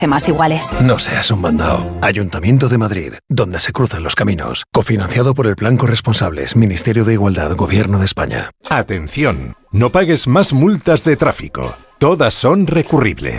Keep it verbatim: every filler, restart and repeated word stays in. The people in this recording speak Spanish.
más iguales. No seas un mandao. Ayuntamiento de Madrid, donde se cruzan los caminos. Cofinanciado por el Plan Corresponsables, Ministerio de Igualdad, Gobierno de España. Atención, no pagues más multas de tráfico. Todas son recurribles.